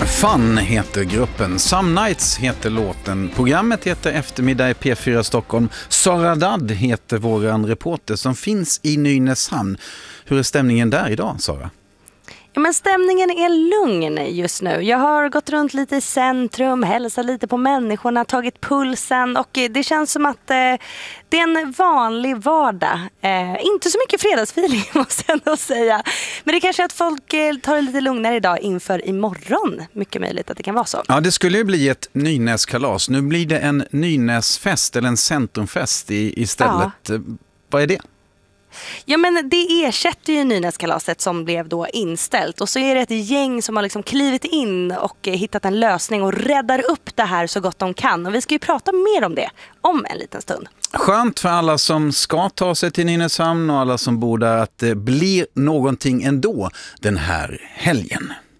Fun heter gruppen, Some Nights heter låten, programmet heter Eftermiddag i P4 Stockholm. Sara Dadd heter våran reporter som finns i Nynäshamn. Hur är stämningen där idag, Sara? Ja, men stämningen är lugn just nu. Jag har gått runt lite i centrum, hälsat lite på människorna, tagit pulsen och det känns som att det är en vanlig vardag. Inte så mycket fredagsfeeling måste jag ändå säga. Men det kanske är att folk tar det lite lugnare idag inför imorgon. Mycket möjligt att det kan vara så. Ja, det skulle ju bli ett Nynäskalas. Nu blir det en Nynäsfest eller en centrumfest istället. Ja. Vad är det? Ja, men det ersätter ju Nynäskalaset som blev då inställt. Och så är det ett gäng som har liksom klivit in och hittat en lösning och räddar upp det här så gott de kan. Och vi ska ju prata mer om det om en liten stund. Skönt för alla som ska ta sig till Nynäshamn och alla som bor där att det blir någonting ändå den här helgen.